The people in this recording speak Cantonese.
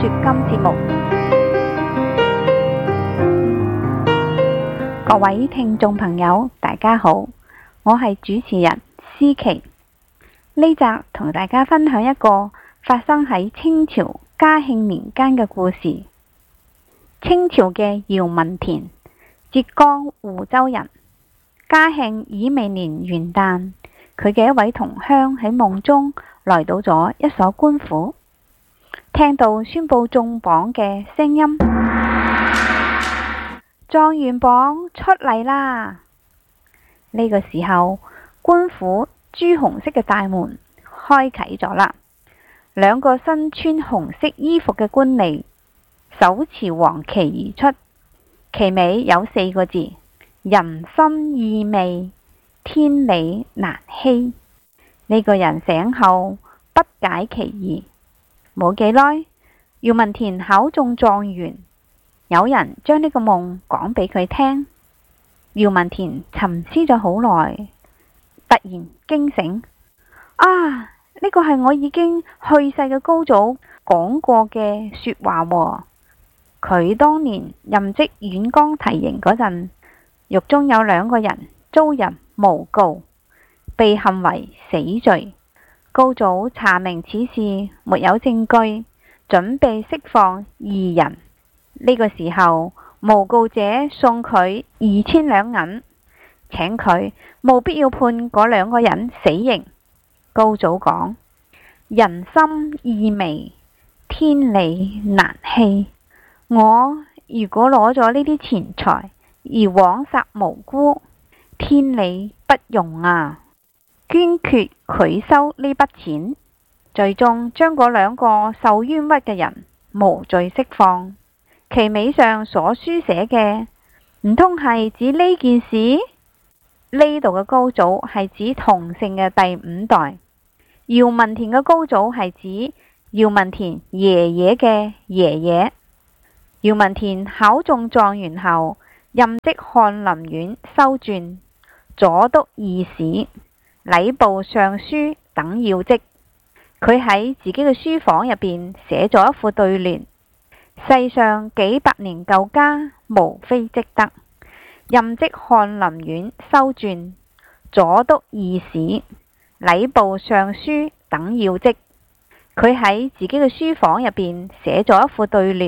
金節目。各位聽眾朋友，大家好，我係主持人思琪。呢集同大家分享一個發生喺清朝嘉慶年間嘅故事。清朝嘅姚文田，浙江湖州人。嘉慶乙未年元旦，佢嘅一位同鄉喺夢中來到咗一所官府，聽到宣布中榜嘅聲音，狀元榜出嚟啦！呢個時候，官府朱紅色嘅大門開啟咗啦，兩個身穿紅色衣服嘅官吏手持黃旗而出，旗尾有4個字：人心義微，天理難欺。呢個人醒後不解其意，冇幾耐，姚文田考中狀元。有人將呢個夢講俾佢聽，姚文田沉思咗好耐，突然驚醒，呢個係我已經去世嘅高祖講過嘅說話喎。佢當年任職遠江提刑嗰陣，獄中有2個人遭人誣告，被陷為死罪。高祖查明此事沒有證據，準備釋放2人。呢個時候，誣告者送佢2000兩銀，請佢務必要判嗰2個人死刑。高祖講：人心義微，天理難欺。我如果攞咗呢啲錢財而枉殺無辜，天理不容啊！堅決拒收呢筆錢，最終將嗰2個受冤屈嘅人無罪釋放。旗尾上所書寫嘅，唔通係指呢件事？呢度嘅高祖係指同姓嘅第5代，姚文田嘅高祖係指姚文田爺爺嘅爺爺。姚文田考中狀元後，任職翰林院修撰、左督二史、禮部尚書等要職。佢喺自己嘅書房入邊寫咗一副對聯：世上幾百年舊家，無非積德。任職翰林院修撰、左督二史、禮部尚書等要職。佢喺自己嘅書房入邊寫咗一副對聯。